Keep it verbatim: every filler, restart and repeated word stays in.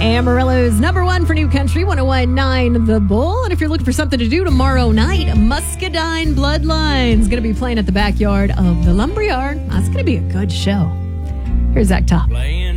Amarillo's number one for New Country, one oh one point nine The Bull. And if you're looking for something to do tomorrow night, Muscadine Bloodline's going to be playing at the backyard of the Lumberyard. That's going to be a good show. Here's Zach Top.